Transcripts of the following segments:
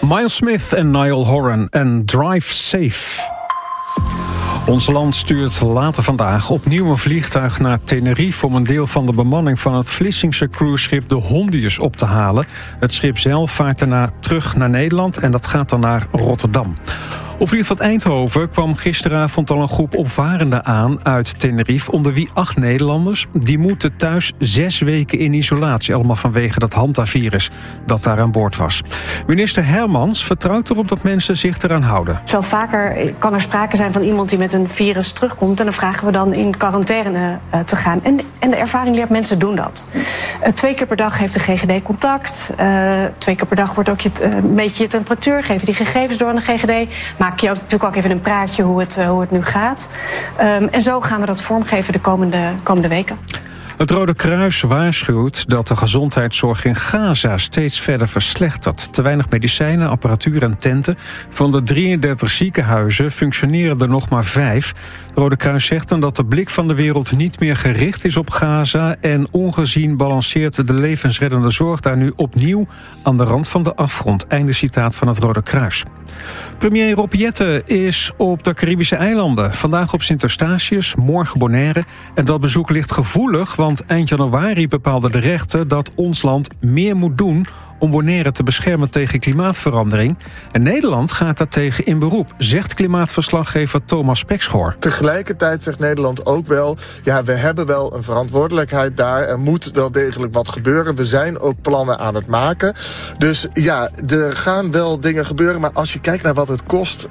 Miles Smith en Niall Horan en Drive Safe. Ons land stuurt later vandaag opnieuw een vliegtuig naar Tenerife om een deel van de bemanning van het Vlissingse cruiseschip de Hondius op te halen. Het schip zelf vaart daarna terug naar Nederland en dat gaat dan naar Rotterdam. Op vliegveld Eindhoven kwam gisteravond al een groep opvarenden aan uit Tenerife, onder wie 8 Nederlanders. Die moeten thuis 6 weken in isolatie, allemaal vanwege dat hantavirus dat daar aan boord was. Minister Hermans vertrouwt erop dat mensen zich eraan houden. Wel vaker kan er sprake zijn van iemand die met een virus terugkomt en dan vragen we dan in quarantaine te gaan. En de ervaring leert, mensen doen dat. 2 keer per dag heeft de GGD contact. 2 keer per dag wordt ook meet je je temperatuur, geven die gegevens door aan de GGD. Maak je ook natuurlijk ook even een praatje hoe het nu gaat. En zo gaan we dat vormgeven de komende weken. Het Rode Kruis waarschuwt dat de gezondheidszorg in Gaza steeds verder verslechtert. Te weinig medicijnen, apparatuur en tenten. Van de 33 ziekenhuizen functioneren er nog maar 5. Het Rode Kruis zegt dan dat de blik van de wereld niet meer gericht is op Gaza en ongezien balanceert de levensreddende zorg daar nu opnieuw aan de rand van de afgrond. Einde citaat van het Rode Kruis. Premier Rob Jetten is op de Caribische eilanden. Vandaag op Sint Eustatius, morgen Bonaire. En dat bezoek ligt gevoelig, want eind januari bepaalde de rechter dat ons land meer moet doen om Bonaire te beschermen tegen klimaatverandering. En Nederland gaat daartegen in beroep, zegt klimaatverslaggever Thomas Pekschoor. Tegelijkertijd zegt Nederland ook wel, ja, we hebben wel een verantwoordelijkheid daar. Er moet wel degelijk wat gebeuren. We zijn ook plannen aan het maken. Dus ja, er gaan wel dingen gebeuren. Maar als je kijkt naar wat het kost,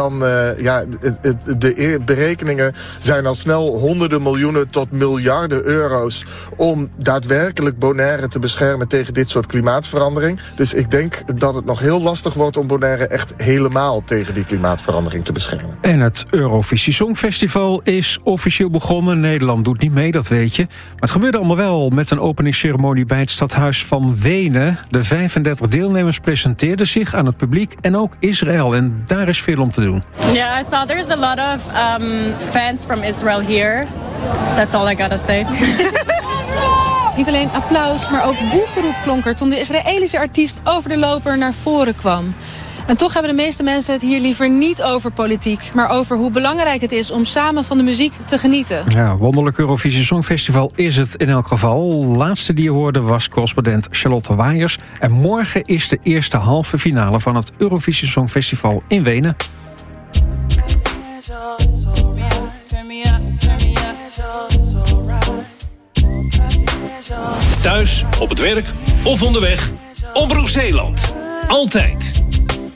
de berekeningen zijn al snel honderden miljoenen tot miljarden euro's om daadwerkelijk Bonaire te beschermen tegen dit soort klimaatverandering. Dus ik denk dat het nog heel lastig wordt om Bonaire echt helemaal tegen die klimaatverandering te beschermen. En het Eurovisie Songfestival is officieel begonnen. Nederland doet niet mee, dat weet je. Maar het gebeurde allemaal wel met een openingsceremonie bij het stadhuis van Wenen. De 35 deelnemers presenteerden zich aan het publiek en ook Israël. En daar is veel om te doen. Yeah, I saw there's a lot of fans from Israel here. That's all I gotta say. Niet alleen applaus, maar ook boegeroep klonk er toen de Israëlische artiest over de loper naar voren kwam. En toch hebben de meeste mensen het hier liever niet over politiek, maar over hoe belangrijk het is om samen van de muziek te genieten. Ja, wonderlijk Eurovisie Songfestival is het in elk geval. Laatste die je hoorde was correspondent Charlotte Waaiers. En morgen is de eerste halve finale van het Eurovisie Songfestival in Wenen. Thuis, op het werk of onderweg. Omroep Zeeland. Altijd.